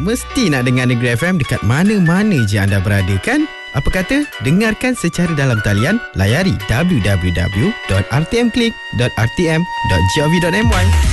mesti nak dengar Negeri FM dekat mana-mana je anda berada kan? Apa kata? Dengarkan secara dalam talian, layari www.rtmklik.rtm.gov.my.